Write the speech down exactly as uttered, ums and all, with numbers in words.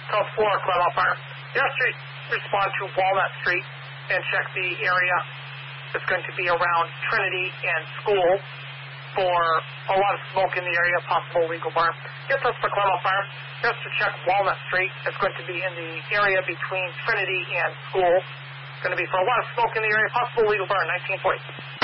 South Florida Clementville Farm. You have to respond to Walnut Street and check the area that's going to be around Trinity and School for a lot of smoke in the area, possible illegal burn. Get us to Clementville Farm. You have to check Walnut Street. It's going to be in the area between Trinity and School. It's going to be for a lot of smoke in the area, possible illegal burn, nineteen forty.